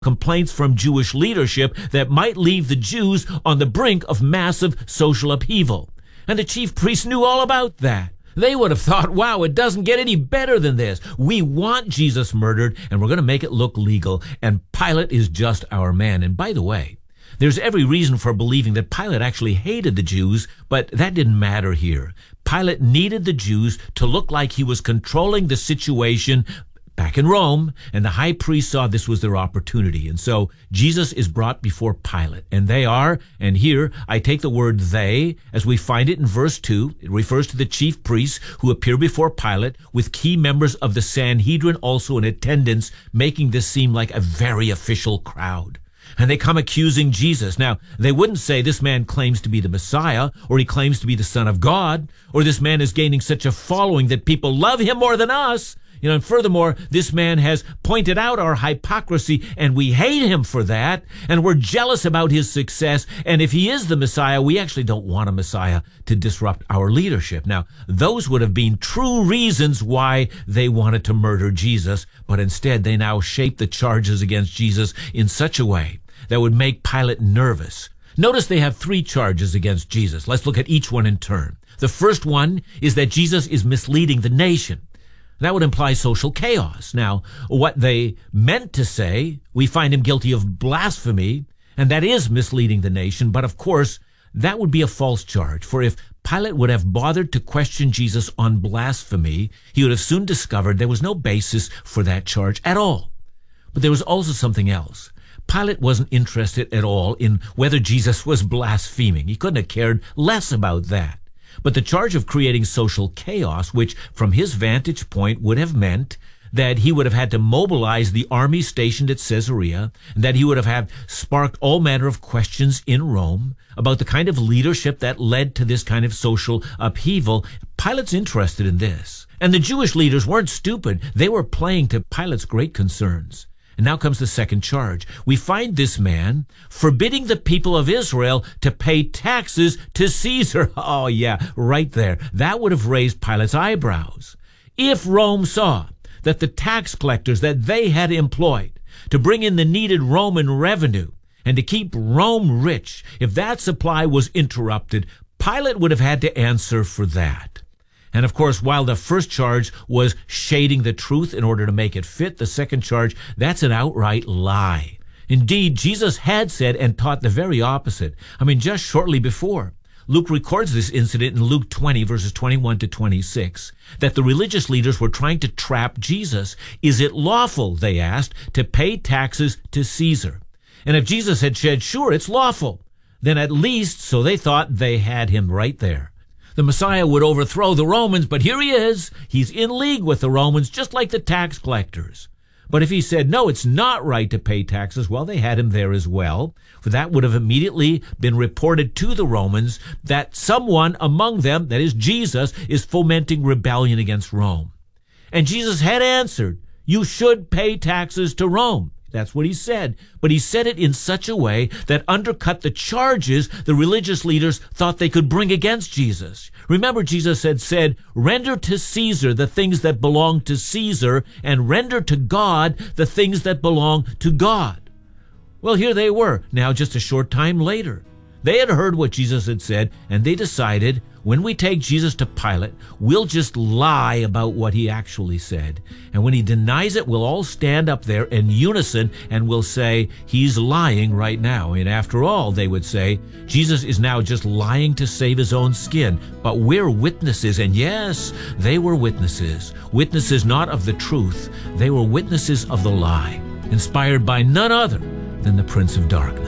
complaints from Jewish leadership that might leave the Jews on the brink of massive social upheaval. And the chief priests knew all about that. They would have thought, wow, it doesn't get any better than this. We want Jesus murdered, and we're going to make it look legal, and Pilate is just our man. And by the way, there's every reason for believing that Pilate actually hated the Jews, but that didn't matter here. Pilate needed the Jews to look like he was controlling the situation back in Rome, and the high priest saw this was their opportunity. And so Jesus is brought before Pilate, and they are, and here I take the word they, as we find it in verse 2. It refers to the chief priests who appear before Pilate, with key members of the Sanhedrin also in attendance, making this seem like a very official crowd. And they come accusing Jesus. Now, they wouldn't say this man claims to be the Messiah, or he claims to be the Son of God, or this man is gaining such a following that people love him more than us. And furthermore, this man has pointed out our hypocrisy, and we hate him for that, and we're jealous about his success, and if he is the Messiah, we actually don't want a Messiah to disrupt our leadership. Now, those would have been true reasons why they wanted to murder Jesus, but instead they now shape the charges against Jesus in such a way that would make Pilate nervous. Notice they have 3 charges against Jesus. Let's look at each one in turn. The first one is that Jesus is misleading the nation. That would imply social chaos. Now, what they meant to say, we find him guilty of blasphemy, and that is misleading the nation, but of course, that would be a false charge, for if Pilate would have bothered to question Jesus on blasphemy, he would have soon discovered there was no basis for that charge at all. But there was also something else. Pilate wasn't interested at all in whether Jesus was blaspheming. He couldn't have cared less about that. But the charge of creating social chaos, which from his vantage point would have meant that he would have had to mobilize the army stationed at Caesarea, and that he would have had sparked all manner of questions in Rome about the kind of leadership that led to this kind of social upheaval. Pilate's interested in this. And the Jewish leaders weren't stupid. They were playing to Pilate's great concerns. And now comes the second charge. We find this man forbidding the people of Israel to pay taxes to Caesar. Oh yeah, right there. That would have raised Pilate's eyebrows. If Rome saw that the tax collectors that they had employed to bring in the needed Roman revenue and to keep Rome rich, if that supply was interrupted, Pilate would have had to answer for that. And of course, while the first charge was shading the truth in order to make it fit, the second charge, that's an outright lie. Indeed, Jesus had said and taught the very opposite. Just shortly before, Luke records this incident in Luke 20, verses 21 to 26, that the religious leaders were trying to trap Jesus. Is it lawful, they asked, to pay taxes to Caesar? And if Jesus had said, sure, it's lawful, then at least, so they thought, they had him right there. The Messiah would overthrow the Romans, but here he is. He's in league with the Romans, just like the tax collectors. But if he said, no, it's not right to pay taxes, well, they had him there as well. For that would have immediately been reported to the Romans that someone among them, that is Jesus, is fomenting rebellion against Rome. And Jesus had answered, you should pay taxes to Rome. That's what he said. But he said it in such a way that undercut the charges the religious leaders thought they could bring against Jesus. Remember, Jesus had said, render to Caesar the things that belong to Caesar, and render to God the things that belong to God. Well, here they were, now just a short time later. They had heard what Jesus had said, and they decided, when we take Jesus to Pilate, we'll just lie about what he actually said. And when he denies it, we'll all stand up there in unison and we'll say, he's lying right now. And after all, they would say, Jesus is now just lying to save his own skin. But we're witnesses. And yes, they were witnesses. Witnesses not of the truth. They were witnesses of the lie, inspired by none other than the Prince of Darkness.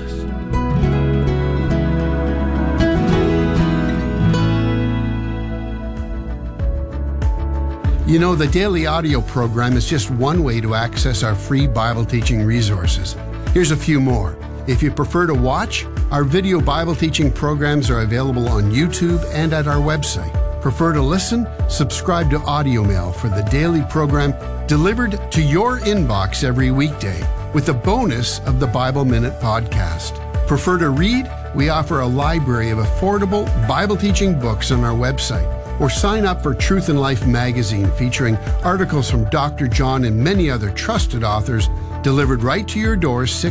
You know, the daily audio program is just one way to access our free Bible teaching resources. Here's a few more. If you prefer to watch, our video Bible teaching programs are available on YouTube and at our website. Prefer to listen? Subscribe to Audio Mail for the daily program delivered to your inbox every weekday with a bonus of the Bible Minute podcast. Prefer to read? We offer a library of affordable Bible teaching books on our website. Or sign up for Truth and Life magazine featuring articles from Dr. John and many other trusted authors Delivered right to your door